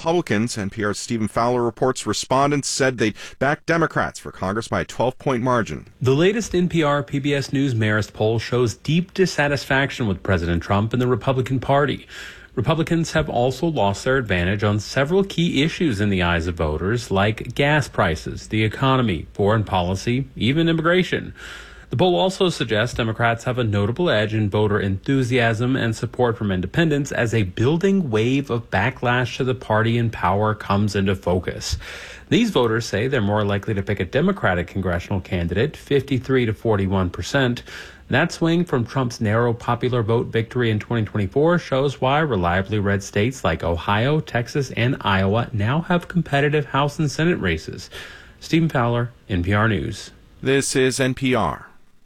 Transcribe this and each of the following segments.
Republicans. NPR's Stephen Fowler reports respondents said they'd back Democrats for Congress by a 12-point margin. The latest NPR PBS News Marist poll shows deep dissatisfaction with President Trump and the Republican Party. Republicans have also lost their advantage on several key issues in the eyes of voters, like gas prices, the economy, foreign policy, even immigration. The poll also suggests Democrats have a notable edge in voter enthusiasm and support from independents as a building wave of backlash to the party in power comes into focus. These voters say they're more likely to pick a Democratic congressional candidate, 53 to 41%. That swing from Trump's narrow popular vote victory in 2024 shows why reliably red states like Ohio, Texas, and Iowa now have competitive House and Senate races. Stephen Fowler, NPR News. This is NPR.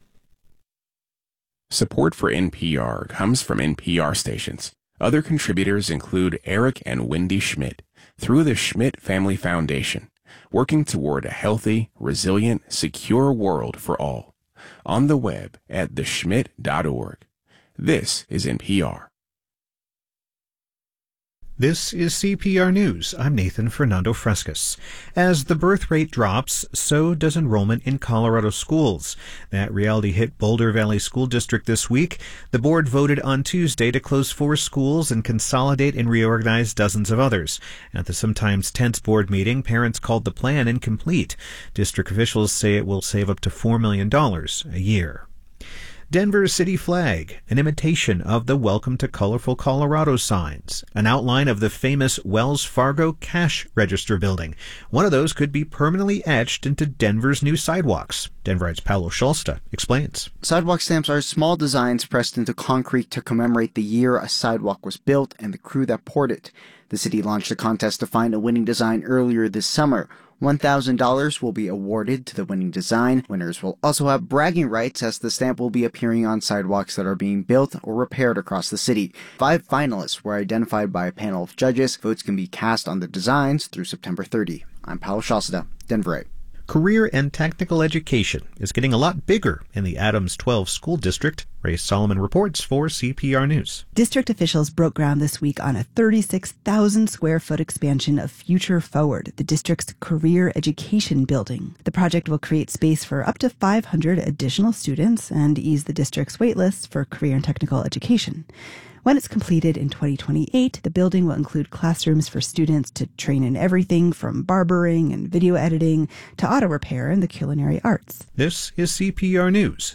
Support for NPR comes from NPR stations. Other contributors include Eric and Wendy Schmidt through the Schmidt Family Foundation, working toward a healthy, resilient, secure world for all. On the web at theschmidt.org. This is NPR. This is CPR News. I'm Nathan Fernando Frescas. As the birth rate drops, so does enrollment in Colorado schools. That reality hit Boulder Valley School District this week. The board voted on Tuesday to close 4 schools and consolidate and reorganize dozens of others. At the sometimes tense board meeting, parents called the plan incomplete. District officials say it will save up to $4 million a year. Denver's city flag, an imitation of the Welcome to Colorful Colorado signs, an outline of the famous Wells Fargo cash register building. One of those could be permanently etched into Denver's new sidewalks. Denverite's Paulo Scholsta explains. Sidewalk stamps are small designs pressed into concrete to commemorate the year a sidewalk was built and the crew that poured it. The city launched a contest to find a winning design earlier this summer. $1,000 will be awarded to the winning design. Winners will also have bragging rights as the stamp will be appearing on sidewalks that are being built or repaired across the city. 5 finalists were identified by a panel of judges. Votes can be cast on the designs through September 30. I'm Paulo Scholsta, Denverite. Career and technical education is getting a lot bigger in the Adams 12 school district. Ray Solomon reports for CPR News. District officials broke ground this week on a 36,000 square foot expansion of Future Forward, the district's career education building. The project will create space for up to 500 additional students and ease the district's waitlist for career and technical education. When it's completed in 2028, the building will include classrooms for students to train in everything from barbering and video editing to auto repair and the culinary arts. This is CPR News.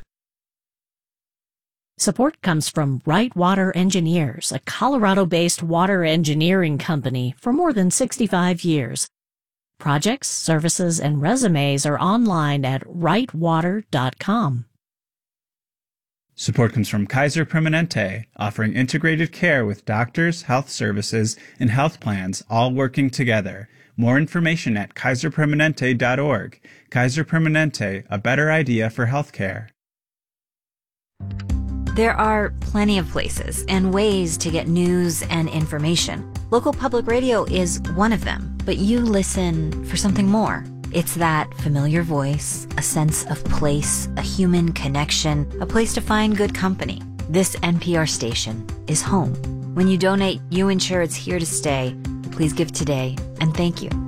Support comes from Wright Water Engineers, a Colorado-based water engineering company for more than 65 years. Projects, services, and resumes are online at wrightwater.com. Support comes from Kaiser Permanente, offering integrated care with doctors, health services, and health plans all working together. More information at kaiserpermanente.org. Kaiser Permanente, a better idea for healthcare. There are plenty of places and ways to get news and information. Local public radio is one of them, but you listen for something more. It's that familiar voice, a sense of place, a human connection, a place to find good company. This NPR station is home. When you donate, you ensure it's here to stay. Please give today, and thank you.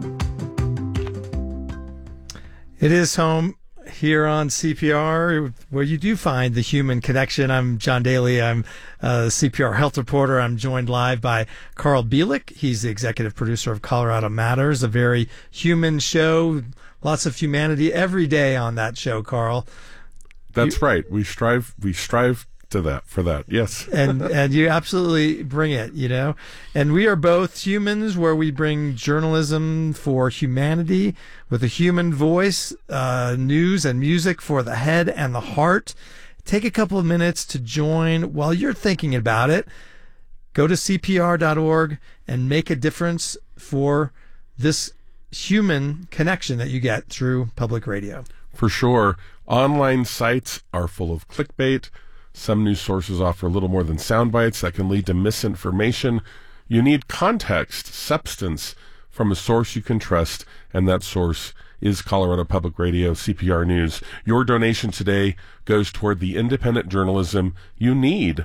It is home here on CPR, where you do find the human connection. I'm John Daly. I'm a CPR health reporter. I'm joined live by Carl Bielik. He's the executive producer of Colorado Matters, a very human show. Lots of humanity every day on that show, Carl. That's right. We strive for that. Yes. and you absolutely bring it, you know. And we are both humans, where we bring journalism for humanity with a human voice, news and music for the head and the heart. Take a couple of minutes to join while you're thinking about it. Go to CPR.org and make a difference for this human connection that you get through public radio. For sure. Online sites are full of clickbait. Some news sources offer little more than sound bites that can lead to misinformation. You need context, substance from a source you can trust, and that source is Colorado Public Radio, CPR News. Your donation today goes toward the independent journalism you need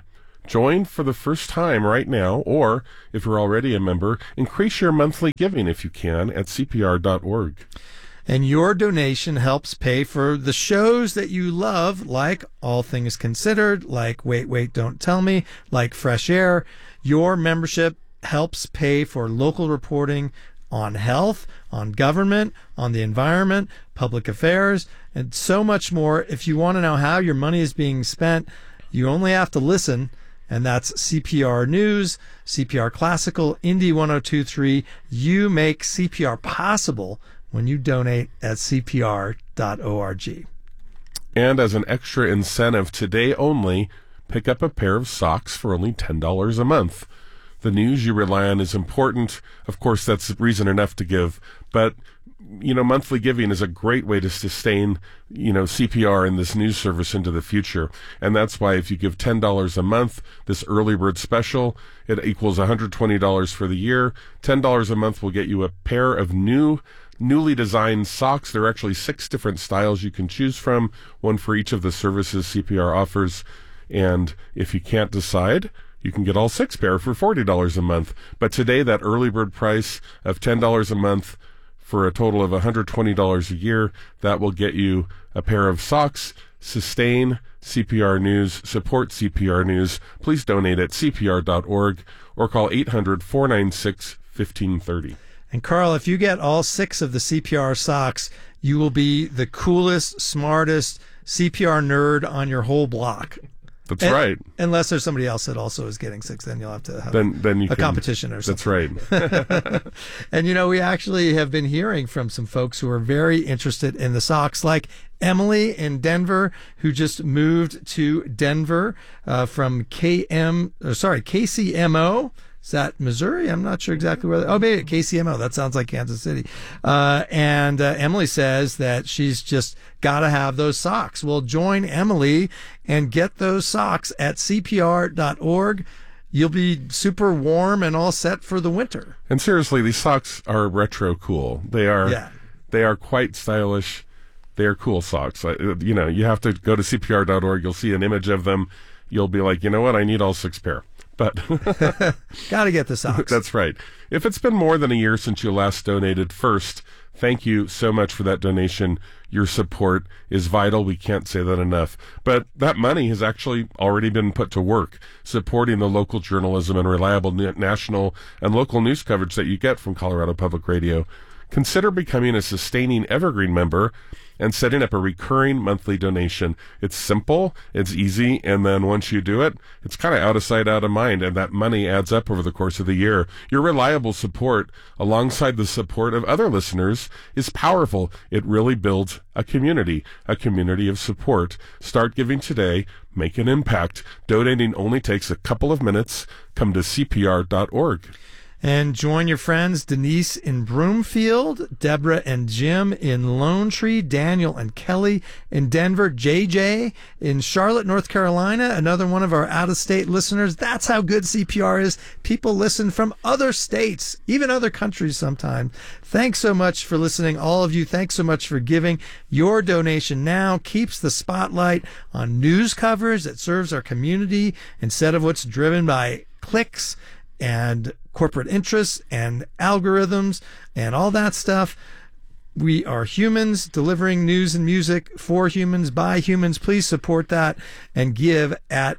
Join for the first time right now, or if you're already a member, increase your monthly giving if you can at CPR.org. And your donation helps pay for the shows that you love, like All Things Considered, like Wait, Don't Tell Me, like Fresh Air. Your membership helps pay for local reporting on health, on government, on the environment, public affairs, and so much more. If you want to know how your money is being spent, you only have to listen. And that's CPR News, CPR Classical, Indie 102.3. You make CPR possible when you donate at CPR.org. And as an extra incentive today only, pick up a pair of socks for only $10 a month. The news you rely on is important. Of course, that's reason enough to give. But, monthly giving is a great way to sustain, CPR and this news service into the future. And that's why if you give $10 a month, this early bird special, it equals $120 for the year. $10 a month will get you a pair of newly designed socks. There are actually 6 different styles you can choose from, one for each of the services CPR offers. And if you can't decide, you can get all 6 pair for $40 a month. But today, that early bird price of $10 a month for a total of $120 a year, that will get you a pair of socks. Sustain CPR News, support CPR News. Please donate at CPR.org or call 800-496-1530. And Carl, if you get all 6 of the CPR socks, you will be the coolest, smartest CPR nerd on your whole block. That's right. Unless there's somebody else that also is getting 6, then you'll have to have then competition or something. That's right. And, we actually have been hearing from some folks who are very interested in the socks, like Emily in Denver, who just moved to Denver from KCMO. Is that Missouri? I'm not sure exactly where. Maybe KCMO. That sounds like Kansas City. And Emily says that she's just got to have those socks. Well, join Emily and get those socks at CPR.org. You'll be super warm and all set for the winter. And seriously, these socks are retro cool. They are quite stylish. They are cool socks. You have to go to CPR.org. You'll see an image of them. You'll be like, you know what? I need all 6 pair. But gotta get the socks. That's right. If it's been more than a year since you last donated, first, thank you so much for that donation. Your support is vital. We can't say that enough. But that money has actually already been put to work, supporting the local journalism and reliable national and local news coverage that you get from Colorado Public Radio. Consider becoming a sustaining Evergreen member and setting up a recurring monthly donation. It's simple, it's easy, and then once you do it, it's kind of out of sight, out of mind, and that money adds up over the course of the year. Your reliable support, alongside the support of other listeners, is powerful. It really builds a community of support. Start giving today. Make an impact. Donating only takes a couple of minutes. Come to CPR.org. And join your friends Denise in Broomfield, Deborah and Jim in Lone Tree, Daniel and Kelly in Denver, JJ in Charlotte, North Carolina, another one of our out-of-state listeners. That's how good CPR is. People listen from other states, even other countries sometimes. Thanks so much for listening, all of you. Thanks so much for giving. Your donation now keeps the spotlight on news coverage that serves our community instead of what's driven by clicks and corporate interests and algorithms and all that stuff. We are humans delivering news and music for humans by humans. Please support that and give at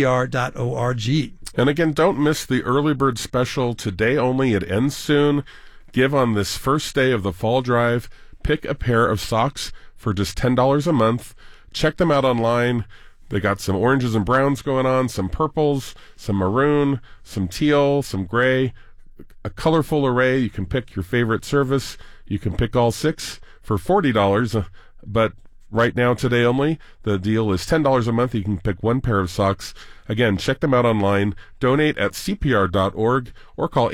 CPR.org. And again, don't miss the early bird special today only. It ends soon. Give on this first day of the fall drive. Pick a pair of socks for just $10 a month. Check them out online. They got some oranges and browns going on, some purples, some maroon, some teal, some gray, a colorful array. You can pick your favorite service. You can pick all 6 for $40. But right now, today only, the deal is $10 a month. You can pick 1 pair of socks. Again, check them out online. Donate at CPR.org or call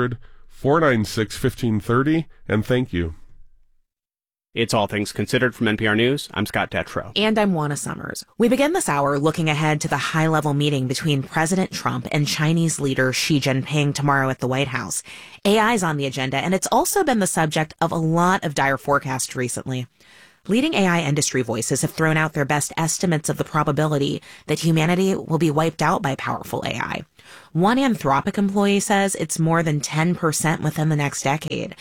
800-496-1530. And thank you. It's All Things Considered from NPR News. I'm Scott Detrow. And I'm Juana Summers. We begin this hour looking ahead to the high-level meeting between President Trump and Chinese leader Xi Jinping tomorrow at the White House. AI is on the agenda, and it's also been the subject of a lot of dire forecasts recently. Leading AI industry voices have thrown out their best estimates of the probability that humanity will be wiped out by powerful AI. One Anthropic employee says it's more than 10% within the next decade,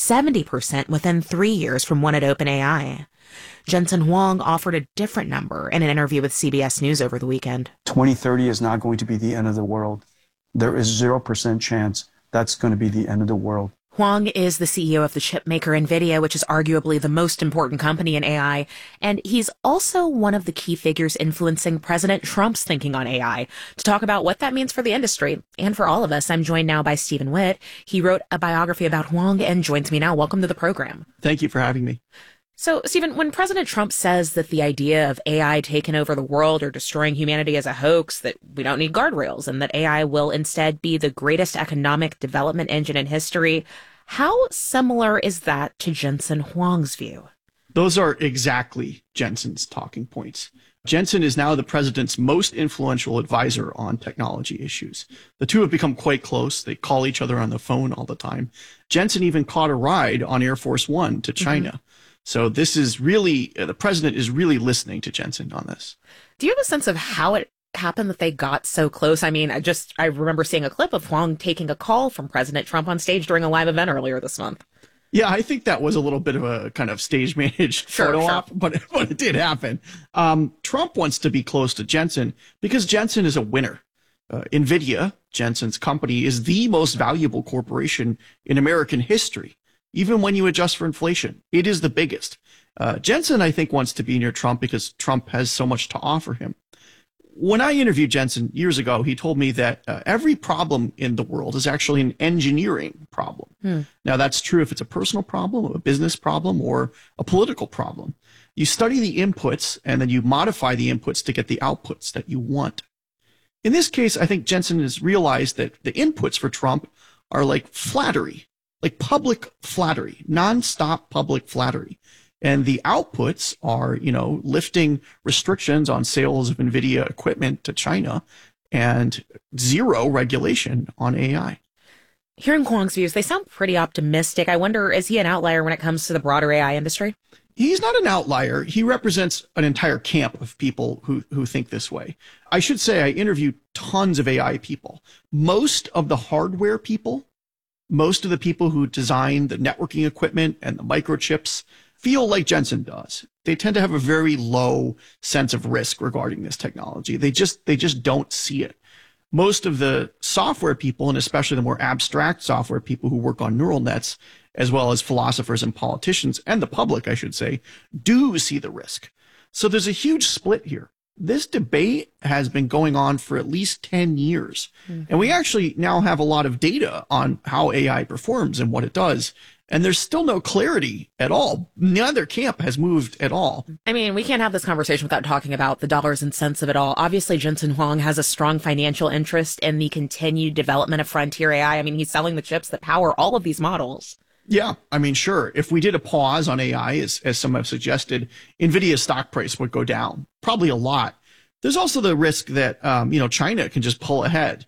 70% within 3 years from one at OpenAI. Jensen Huang offered a different number in an interview with CBS News over the weekend. 2030 is not going to be the end of the world. There is 0% chance that's going to be the end of the world. Huang is the CEO of the chipmaker NVIDIA, which is arguably the most important company in AI, and he's also one of the key figures influencing President Trump's thinking on AI. To talk about what that means for the industry and for all of us, I'm joined now by Stephen Witt. He wrote a biography about Huang and joins me now. Welcome to the program. Thank you for having me. So, Stephen, when President Trump says that the idea of AI taking over the world or destroying humanity is a hoax, that we don't need guardrails, and that AI will instead be the greatest economic development engine in history, how similar is that to Jensen Huang's view? Those are exactly Jensen's talking points. Jensen is now the president's most influential advisor on technology issues. The two have become quite close. They call each other on the phone all the time. Jensen even caught a ride on Air Force One to China. Mm-hmm. So this is really, the president is really listening to Jensen on this. Do you have a sense of how it happened that they got so close? I mean, I remember seeing a clip of Huang taking a call from President Trump on stage during a live event earlier this month. Yeah, I think that was a little bit of a kind of stage managed photo op, but it did happen. Trump wants to be close to Jensen because Jensen is a winner. NVIDIA, Jensen's company, is the most valuable corporation in American history. Even when you adjust for inflation, it is the biggest. Jensen, I think, wants to be near Trump because Trump has so much to offer him. When I interviewed Jensen years ago, he told me that every problem in the world is actually an engineering problem. Now, that's true if it's a personal problem, a business problem, or a political problem. You study the inputs, and then you modify the inputs to get the outputs that you want. In this case, I think Jensen has realized that the inputs for Trump are like flattery. Like public flattery, nonstop public flattery. And the outputs are, lifting restrictions on sales of NVIDIA equipment to China and zero regulation on AI. Hearing Huang's views, they sound pretty optimistic. I wonder, is he an outlier when it comes to the broader AI industry? He's not an outlier. He represents an entire camp of people who think this way. I should say I interviewed tons of AI people. Most of the hardware people, most of the people who design the networking equipment and the microchips feel like Jensen does. They tend to have a very low sense of risk regarding this technology. They just don't see it. Most of the software people, and especially the more abstract software people who work on neural nets, as well as philosophers and politicians, and the public, I should say, do see the risk. So there's a huge split here. This debate has been going on for at least 10 years. Mm-hmm. And we actually now have a lot of data on how AI performs and what it does. And there's still no clarity at all. Neither camp has moved at all. I mean, we can't have this conversation without talking about the dollars and cents of it all. Obviously, Jensen Huang has a strong financial interest in the continued development of frontier AI. I mean, he's selling the chips that power all of these models. Yeah, I mean, sure. If we did a pause on AI, as some have suggested, NVIDIA's stock price would go down, probably a lot. There's also the risk that, China can just pull ahead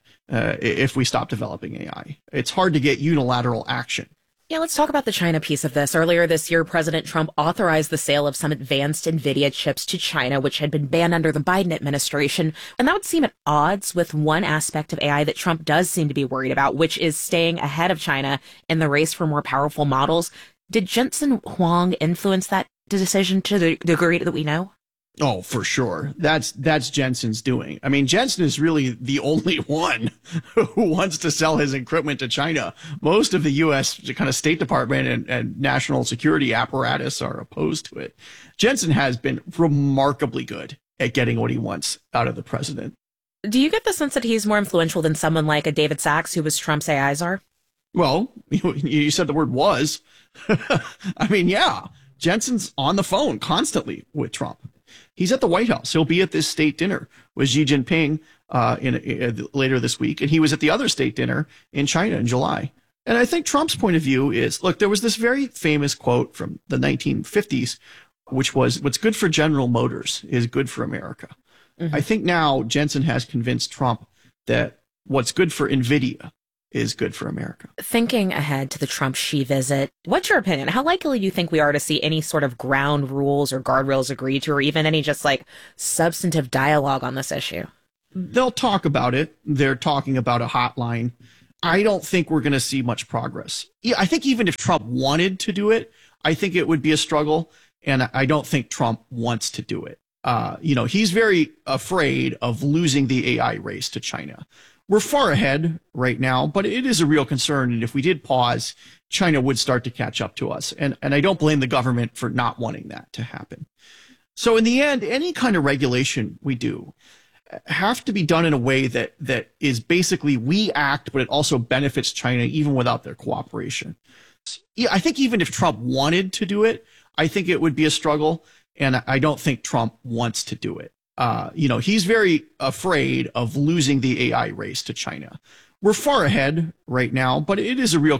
if we stop developing AI. It's hard to get unilateral action. Yeah, let's talk about the China piece of this. Earlier this year, President Trump authorized the sale of some advanced NVIDIA chips to China, which had been banned under the Biden administration. And that would seem at odds with one aspect of AI that Trump does seem to be worried about, which is staying ahead of China in the race for more powerful models. Did Jensen Huang influence that decision to the degree that we know? Oh, for sure. That's Jensen's doing. I mean, Jensen is really the only one who wants to sell his equipment to China. Most of the U.S. kind of State Department and national security apparatus are opposed to it. Jensen has been remarkably good at getting what he wants out of the president. Do you get the sense that he's more influential than someone like a David Sachs, who was Trump's AI czar? Well, you said the word was. I mean, yeah, Jensen's on the phone constantly with Trump. He's at the White House. He'll be at this state dinner with Xi Jinping later this week. And he was at the other state dinner in China in July. And I think Trump's point of view is, look, there was this very famous quote from the 1950s, which was, what's good for General Motors is good for America. Mm-hmm. I think now Jensen has convinced Trump that what's good for NVIDIA is good for America. Thinking ahead to the Trump Xi visit, what's your opinion? How likely do you think we are to see any sort of ground rules or guardrails agreed to, or even any just like substantive dialogue on this issue? They'll talk about it. They're talking about a hotline. I don't think we're going to see much progress. I think even if Trump wanted to do it, I think it would be a struggle. And I don't think Trump wants to do it. He's very afraid of losing the AI race to China. We're far ahead right now, but it is a real concern. And if we did pause, China would start to catch up to us. And I don't blame the government for not wanting that to happen. So in the end, any kind of regulation we do have to be done in a way that is basically we act, but it also benefits China even without their cooperation. I think even if Trump wanted to do it, I think it would be a struggle. And I don't think Trump wants to do it. He's very afraid of losing the AI race to China. We're far ahead right now, but it is a real